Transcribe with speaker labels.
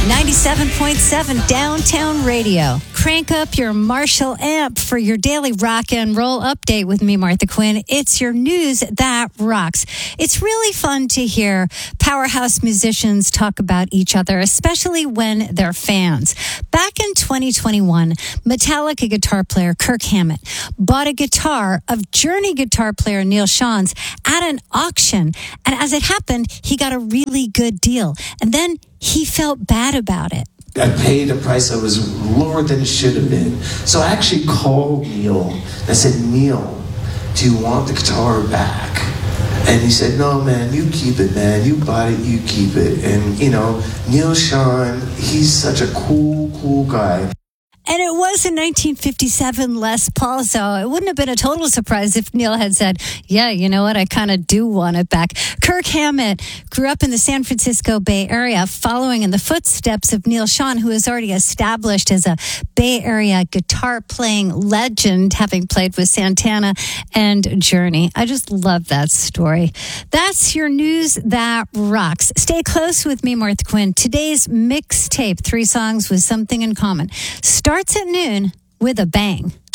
Speaker 1: 97.7 Downtown Radio. Crank up your Marshall amp for your daily rock and roll update with me, Martha Quinn. It's your news that rocks. It's really fun to hear powerhouse musicians talk about each other, especially when they're fans. Back in 2021, Metallica guitar player Kirk Hammett bought a guitar of Journey guitar player Neil Sean's at an auction. And as it happened, he got a really good deal. And then he felt bad about it.
Speaker 2: I paid a price that was lower than it should have been. So I actually called Neil. I said, Neil, do you want the guitar back? And he said, no, man, you keep it, man. You bought it, you keep it. And, you know, Neil Sean, he's such a cool guy.
Speaker 1: And it was in 1957 Les Paul, so it wouldn't have been a total surprise if Neil had said, yeah, you know what, I kind of do want it back. Kirk Hammett grew up in the San Francisco Bay Area, following in the footsteps of Neil Sean, who is already established as a Bay Area guitar-playing legend, having played with Santana and Journey. I just love that story. That's your news that rocks. Stay close with me, Martha Quinn. Today's mixtape, 3 songs with something in common, starts at noon with a bang.